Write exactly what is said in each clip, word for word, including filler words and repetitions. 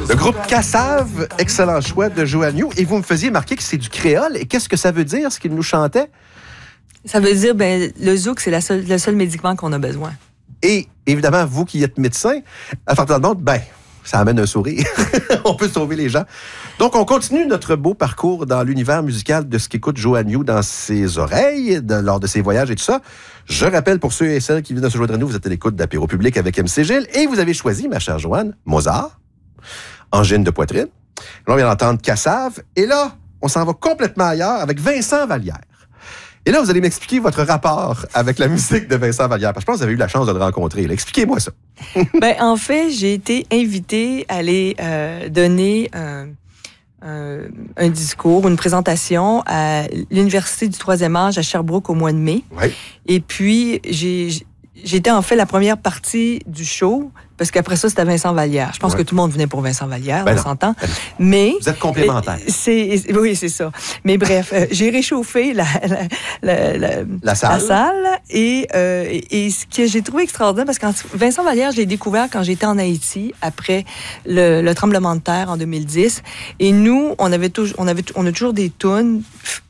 Le groupe Cassave, excellent choix de Joanne You. Et vous me faisiez marquer que c'est du créole. Et qu'est-ce que ça veut dire, ce qu'il nous chantait? Ça veut dire, ben, le zouk, c'est la seule, le seul médicament qu'on a besoin. Et évidemment, vous qui êtes médecin, à partir de monde, ben, ça amène un sourire. On peut sauver les gens. Donc, on continue notre beau parcours dans l'univers musical de ce qu'écoute Joanne You dans ses oreilles, de, lors de ses voyages et tout ça. Je rappelle pour ceux et celles qui viennent de se joindre à nous, vous êtes à l'écoute d'Apéro Public avec M C Gilles et vous avez choisi, ma chère Joanne, Mozart, Angine de poitrine. Là, on vient d'entendre Cassave. Et là, on s'en va complètement ailleurs avec Vincent Vallière. Et là, vous allez m'expliquer votre rapport avec la musique de Vincent Vallière. Parce que je pense que vous avez eu la chance de le rencontrer. Là. Expliquez-moi ça. Ben, en fait, j'ai été invitée à aller euh, donner un, un, un discours, une présentation à l'Université du troisième âge à Sherbrooke au mois de mai. Oui. Et puis, j'ai, j'étais en fait la première partie du show, parce qu'après ça, c'était Vincent Vallière. Je pense ouais. que tout le monde venait pour Vincent Vallière, ben on non. s'entend. Mais vous êtes complémentaires. C'est, oui, c'est ça. Mais bref, euh, j'ai réchauffé la, la, la, la, la salle. La salle et, euh, et, et ce que j'ai trouvé extraordinaire, parce que Vincent Vallière, je l'ai découvert quand j'étais en Haïti, après le, le tremblement de terre en deux mille dix. Et nous, on avait toujours, on avait, on a toujours des tunes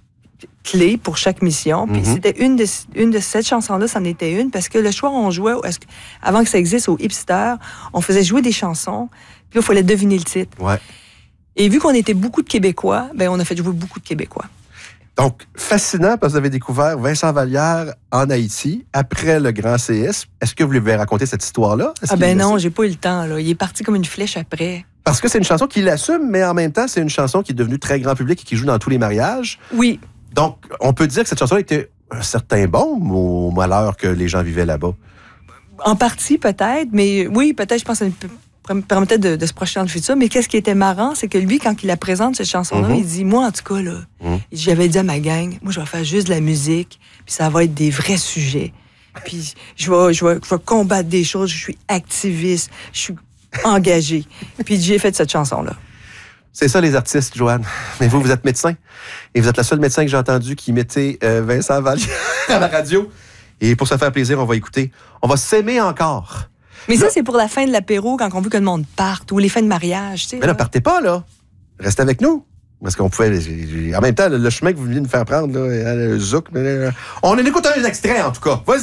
clés pour chaque mission. Puis mm-hmm. c'était une de, une de cette chanson-là, c'en était une, parce que le soir, on jouait, avant que ça existe, au Hipster, on faisait jouer des chansons, puis là, il fallait deviner le titre. Ouais. Et vu qu'on était beaucoup de Québécois, ben on a fait jouer beaucoup de Québécois. Donc, fascinant, parce que vous avez découvert Vincent Vallière en Haïti, après le grand séisme. Est-ce que vous lui avez raconté cette histoire-là? Est-ce ah ben non, j'ai pas eu le temps. Là. Il est parti comme une flèche après. Parce que c'est une chanson qu'il assume, mais en même temps, c'est une chanson qui est devenue très grand public et qui joue dans tous les mariages. Oui. Donc, on peut dire que cette chanson était un certain baume au malheur que les gens vivaient là-bas. En partie, peut-être, mais oui, peut-être, je pense que ça me permettait de, de se projeter dans le futur. Mais qu'est-ce qui était marrant, c'est que lui, quand il la présente, cette chanson-là, mm-hmm. il dit, moi, en tout cas, là, mm-hmm. j'avais dit à ma gang, moi, je vais faire juste de la musique, puis ça va être des vrais sujets. Puis je vais, je vais, je vais combattre des choses, je suis activiste, je suis engagé. Puis j'ai fait cette chanson-là. C'est ça, les artistes, Joanne. Mais vous, vous êtes médecin. Et vous êtes la seule médecin que j'ai entendu qui mettait euh, Vincent Vallière à la radio. Et pour se faire plaisir, on va écouter. On va s'aimer encore. Mais là, ça, c'est pour la fin de l'apéro, quand on veut que le monde parte, ou les fins de mariage, tu sais. Mais là, partez pas, là. Restez avec nous. Parce qu'on pouvait... En même temps, le chemin que vous venez de nous faire prendre, là, le zouk... On en écoute un extrait, en tout cas. Vas-y.